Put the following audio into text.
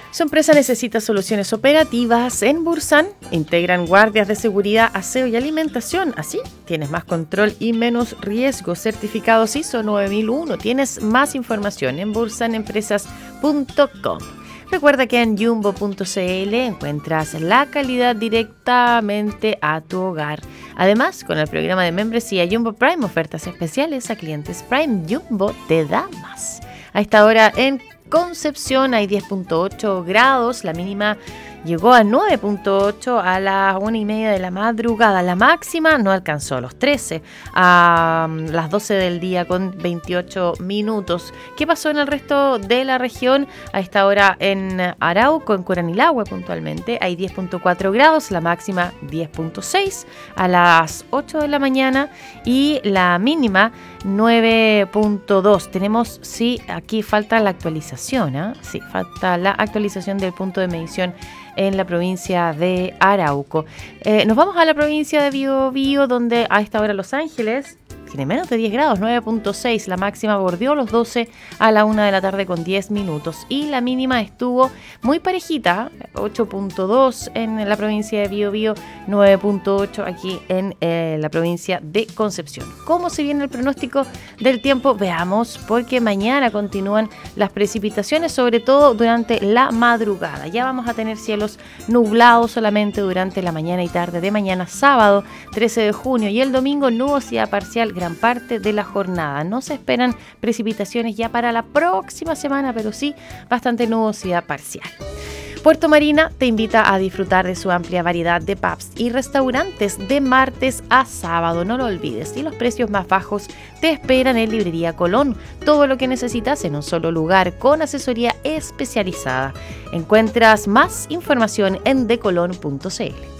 Su empresa necesita soluciones operativas en Bursan. Integran guardias de seguridad, aseo y alimentación. Así tienes más control y menos riesgo. Certificados ISO 9001. Tienes más información en bursanempresas.com. Recuerda que en jumbo.cl encuentras la calidad directamente a tu hogar. Además, con el programa de membresía Jumbo Prime, ofertas especiales a clientes Prime. Jumbo te da más. A esta hora en Concepción hay 10.8 grados, la mínima llegó a 9.8 a las 1:30 de la madrugada. La máxima no alcanzó los 13 a las 12 del día con 28 minutos. ¿Qué pasó en el resto de la región? A esta hora en Arauco, en Curanilahue puntualmente, hay 10.4 grados, la máxima 10.6 a las 8 de la mañana y la mínima 9.2. Tenemos, sí, aquí falta la actualización, ¿eh? Sí, falta la actualización del punto de medición en la provincia de Arauco. Nos vamos a la provincia de Biobío, donde a esta hora Los Ángeles tiene menos de 10 grados, 9.6. La máxima bordeó los 12 a la 1 de la tarde con 10 minutos. Y la mínima estuvo muy parejita, 8.2 en la provincia de Biobío, 9.8 aquí en la provincia de Concepción. ¿Cómo se viene el pronóstico del tiempo? Veamos, porque mañana continúan las precipitaciones, sobre todo durante la madrugada. Ya vamos a tener cielos nublados solamente durante la mañana y tarde de mañana sábado 13 de junio y el domingo nubosidad parcial gran parte de la jornada. No se esperan precipitaciones ya para la próxima semana, pero sí bastante nubosidad parcial. Puerto Marina te invita a disfrutar de su amplia variedad de pubs y restaurantes de martes a sábado. No lo olvides. Y los precios más bajos te esperan en Librería Colón. Todo lo que necesitas en un solo lugar con asesoría especializada. Encuentras más información en decolon.cl.